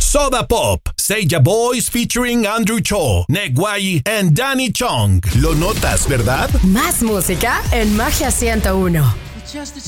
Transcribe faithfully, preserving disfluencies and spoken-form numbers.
Soda Pop, Seiya Boys featuring Andrew Cho, Negway and Danny Chong. Lo notas, ¿verdad? Más música en Magia ciento uno. Just